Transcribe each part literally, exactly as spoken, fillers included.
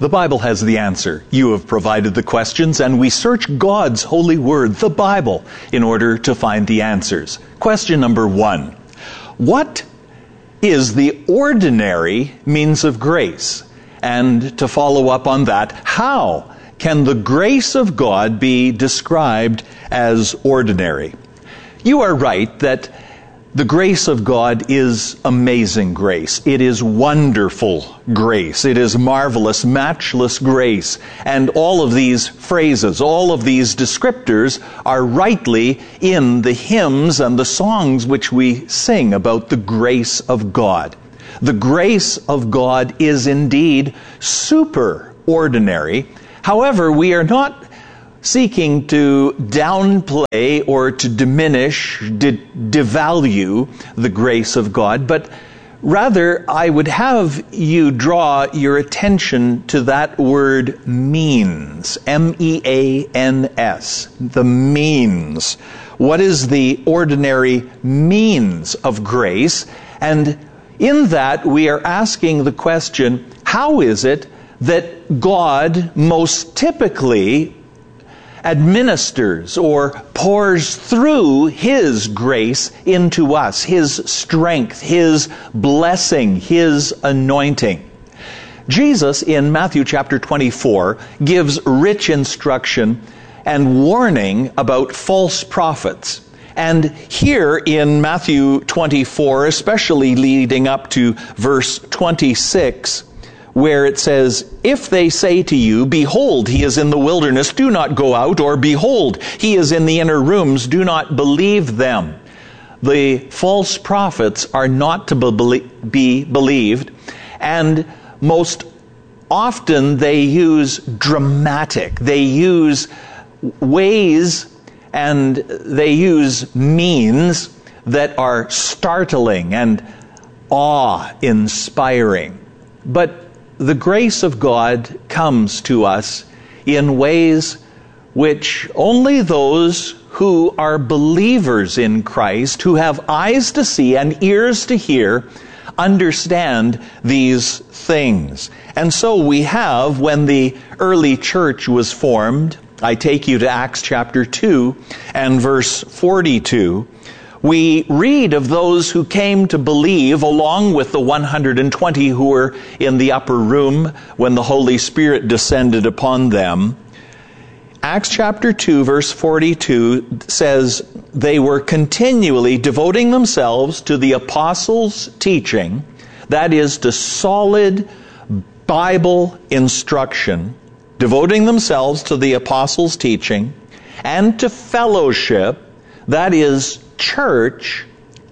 The Bible has the answer. You have provided the questions, and we search God's holy word, the Bible, in order to find the answers. Question number one. What is the ordinary means of grace? And to follow up on that, how can the grace of God be described as ordinary? You are right that the grace of God is amazing grace. It is wonderful grace. It is marvelous, matchless grace. And all of these phrases, all of these descriptors are rightly in the hymns and the songs which we sing about the grace of God. The grace of God is indeed superordinary. However, we are not seeking to downplay or to diminish, de- devalue the grace of God, but rather I would have you draw your attention to that word means, M E A N S, the means. What is the ordinary means of grace? And in that we are asking the question, how is it that God most typically administers or pours through His grace into us, His strength, His blessing, His anointing? Jesus in Matthew chapter twenty-four gives rich instruction and warning about false prophets. And here in Matthew twenty-four, especially leading up to verse twenty-six, where it says, if they say to you, behold, he is in the wilderness, do not go out, or behold, he is in the inner rooms, do not believe them. The false prophets are not to be believed, and most often they use dramatic, they use ways and they use means that are startling and awe-inspiring. But the grace of God comes to us in ways which only those who are believers in Christ, who have eyes to see and ears to hear, understand these things. And so we have, when the early church was formed, I take you to Acts chapter two and verse forty-two, we read of those who came to believe along with the one hundred twenty who were in the upper room when the Holy Spirit descended upon them. Acts chapter two verse forty-two says they were continually devoting themselves to the apostles' teaching, that is, to solid Bible instruction, devoting themselves to the apostles' teaching, and to fellowship, that is, church,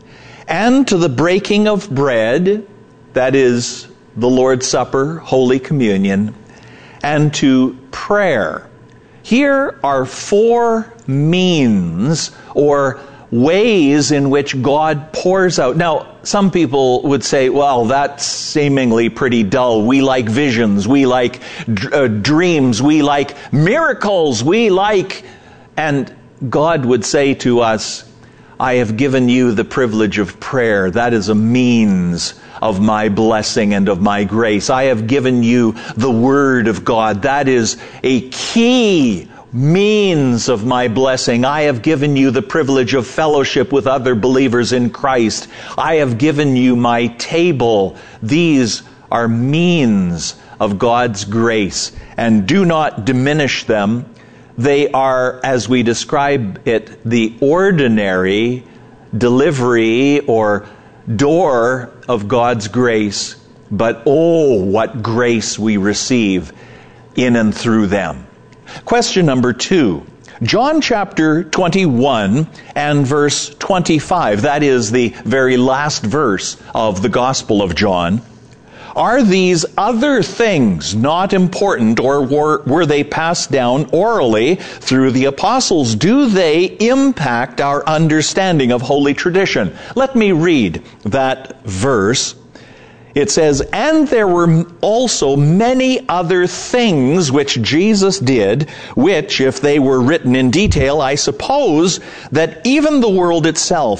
and to the breaking of bread, that is, the Lord's Supper, Holy Communion, and to prayer. Here are four means or ways in which God pours out. Now, some people would say, well, that's seemingly pretty dull. We like visions. We like uh, dreams. We like miracles. We like... And God would say to us, I have given you the privilege of prayer. That is a means of my blessing and of my grace. I have given you the Word of God. That is a key means of my blessing. I have given you the privilege of fellowship with other believers in Christ. I have given you my table. These are means of God's grace, and do not diminish them. They are, as we describe it, the ordinary delivery or door of God's grace. But oh, what grace we receive in and through them. Question number two. John chapter twenty-one and verse twenty-five. That is the very last verse of the Gospel of John. Are these other things not important, or were, were they passed down orally through the apostles? Do they impact our understanding of holy tradition? Let me read that verse. It says, and there were also many other things which Jesus did, which, if they were written in detail, I suppose that even the world itself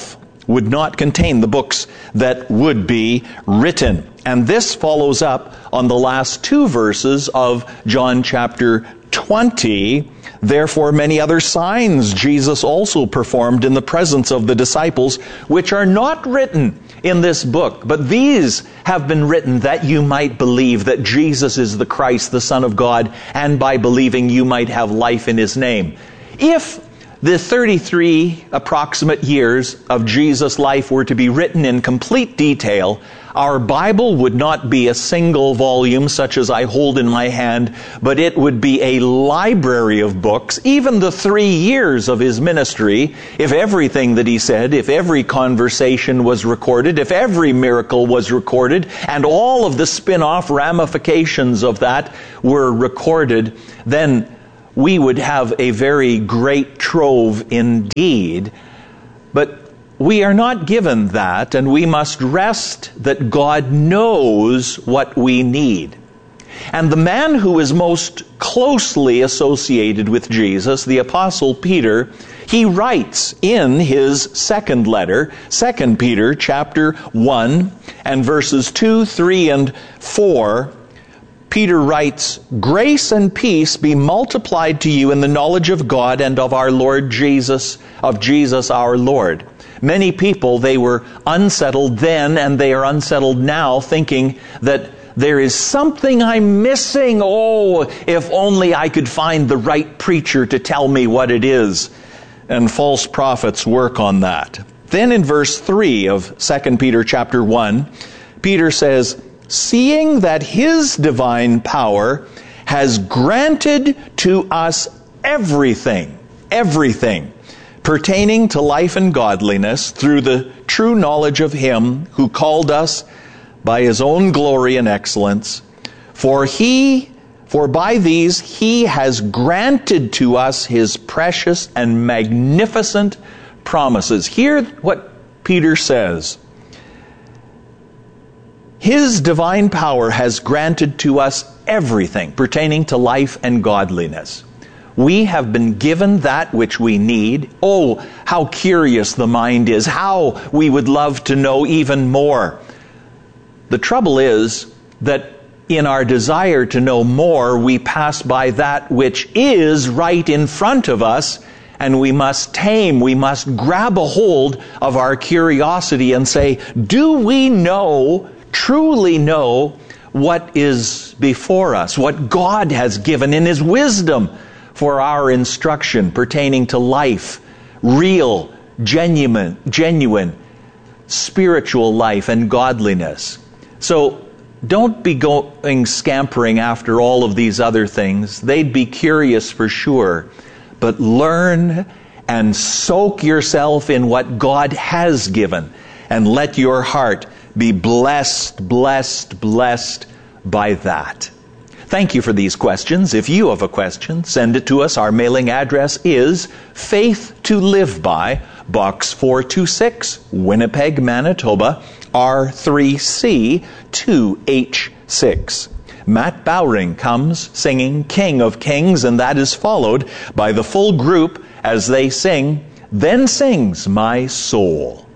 would not contain the books that would be written. And this follows up on the last two verses of John chapter twenty. Therefore, many other signs Jesus also performed in the presence of the disciples, which are not written in this book, but these have been written that you might believe that Jesus is the Christ, the Son of God, and by believing you might have life in His name. If the thirty-three approximate years of Jesus' life were to be written in complete detail, our Bible would not be a single volume such as I hold in my hand, but it would be a library of books. Even the three years of His ministry, if everything that He said, if every conversation was recorded, if every miracle was recorded, and all of the spin-off ramifications of that were recorded, then we would have a very great trove indeed. But we are not given that, and we must rest that God knows what we need. And the man who is most closely associated with Jesus, the Apostle Peter, he writes in his second letter, Second Peter chapter one, and verses two, three, and four, Peter writes, "Grace and peace be multiplied to you in the knowledge of God and of our Lord Jesus, of Jesus our Lord." Many people, they were unsettled then and they are unsettled now, thinking that there is something I'm missing. Oh, if only I could find the right preacher to tell me what it is. And false prophets work on that. Then in verse three of Second Peter chapter one, Peter says, "Seeing that His divine power has granted to us everything, everything, pertaining to life and godliness through the true knowledge of Him who called us by His own glory and excellence. For He, for by these He has granted to us His precious and magnificent promises." Hear what Peter says. His divine power has granted to us everything pertaining to life and godliness. We have been given that which we need. Oh, how curious the mind is. How we would love to know even more. The trouble is that in our desire to know more, we pass by that which is right in front of us, and we must tame, we must grab a hold of our curiosity and say, do we know, truly know, what is before us, what God has given in His wisdom for our instruction pertaining to life, real, genuine, genuine, spiritual life and godliness. So don't be going scampering after all of these other things. They'd be curious for sure. But learn and soak yourself in what God has given, and let your heart be blessed, blessed, blessed by that. Thank you for these questions. If you have a question, send it to us. Our mailing address is Faith to Live By, Box four two six, Winnipeg, Manitoba, R three C two H six. Matt Bowring comes singing King of Kings, and that is followed by the full group as they sing, Then Sings My Soul.